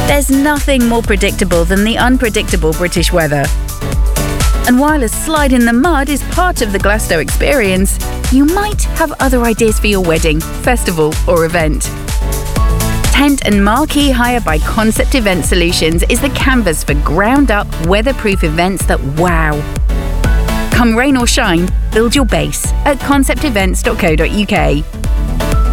There's nothing more predictable than the unpredictable British weather. And while a slide in the mud is part of the Glasgow experience, you might have other ideas for your wedding, festival, or event. Tent and marquee hire by Concept Event Solutions is the canvas for ground-up, weatherproof events that wow. Come rain or shine, build your base at conceptevents.co.uk.